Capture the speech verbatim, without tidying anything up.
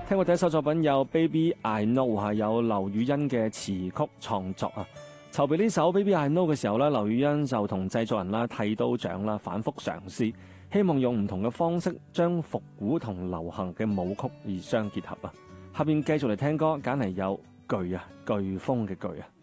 聽過第一首作品有 Baby I Know， 係有劉雨欣嘅詞曲創作啊。籌備呢首 Baby I Know 嘅時候咧，劉雨欣就同製作人啦、剃刀獎啦反覆嘗試，希望用唔同嘅方式將復古同流行嘅舞曲而相結合啊。下邊繼續嚟聽歌，揀嚟有巨啊颶風嘅巨啊。